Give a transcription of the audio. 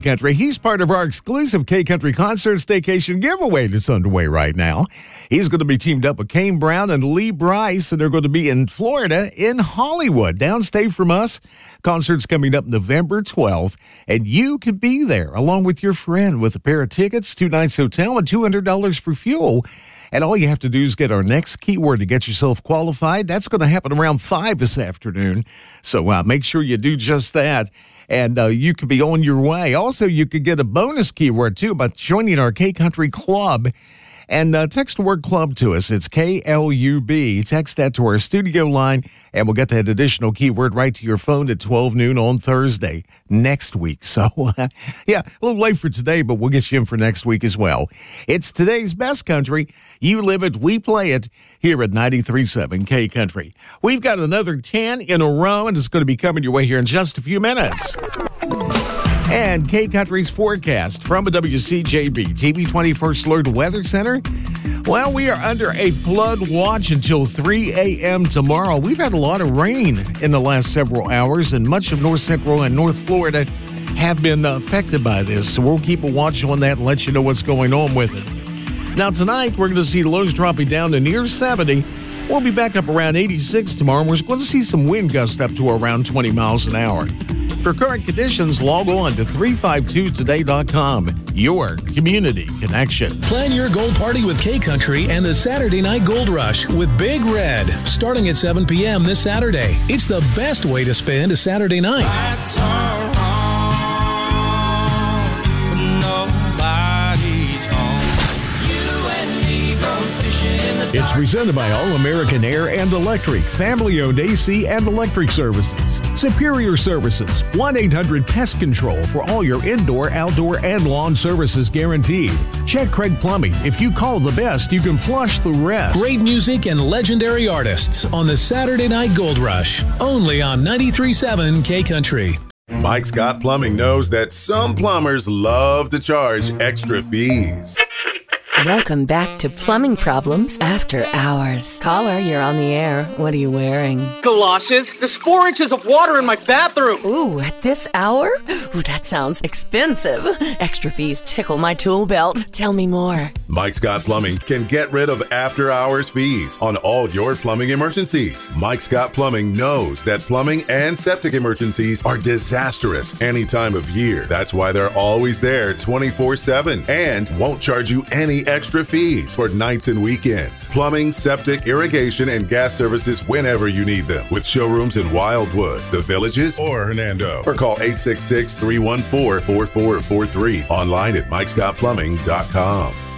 Country. He's part of our exclusive K-Country Concert Staycation giveaway that's underway right now. He's going to be teamed up with Kane Brown and Lee Bryce, and they're going to be in Florida, in Hollywood, downstate from us. Concert's coming up November 12th, and you could be there along with your friend with a pair of tickets, 2 nights hotel, and $200 for fuel. And all you have to do is get our next keyword to get yourself qualified. That's going to happen around 5 this afternoon. So make sure you do just that. And you could be on your way. Also, you could get a bonus keyword, too, by joining our K-Country Club. And text the word club to us. It's KLUB. Text that to our studio line, and we'll get that additional keyword right to your phone at 12 noon on Thursday next week. So, yeah, a little late for today, but we'll get you in for next week as well. It's today's best country. You live it, we play it here at 93.7 K-Country. We've got another 10 in a row, and it's going to be coming your way here in just a few minutes. And K-Country's forecast from a WCJB TV 21st Alert Weather Center. Well, we are under a flood watch until 3 a.m. tomorrow. We've had a lot of rain in the last several hours, and much of North Central and North Florida have been affected by this. So we'll keep a watch on that and let you know what's going on with it. Now, tonight, we're going to see lows dropping down to near 70. We'll be back up around 86 tomorrow, and we're going to see some wind gusts up to around 20 miles an hour. For current conditions, log on to 352today.com, your community connection. Plan your gold party with K-Country and the Saturday Night Gold Rush with Big Red, starting at 7 p.m. this Saturday. It's the best way to spend a Saturday night. Lights are on, nobody's home. You and me go fishing in the It's presented by All American Air and Electric, family-owned AC and electric services. Superior Services, 1-800-PEST Control for all your indoor, outdoor, and lawn services guaranteed. Check Craig Plumbing. If you call the best, you can flush the rest. Great music and legendary artists on the Saturday Night Gold Rush, only on 93.7 K-Country. Mike Scott Plumbing knows that some plumbers love to charge extra fees. Welcome back to Plumbing Problems After Hours. Caller, you're on the air. What are you wearing? Galoshes. There's 4 inches of water in my bathroom. Ooh, at this hour? Ooh, that sounds expensive. Extra fees tickle my tool belt. Tell me more. Mike Scott Plumbing can get rid of after-hours fees on all your plumbing emergencies. Mike Scott Plumbing knows that plumbing and septic emergencies are disastrous any time of year. That's why they're always there 24/7 and won't charge you any extra fees for nights and weekends. Plumbing, septic, irrigation, and gas services whenever you need them. With showrooms in Wildwood, The Villages, or Hernando. Or call 866-314-4443. Online at MikeScottPlumbing.com.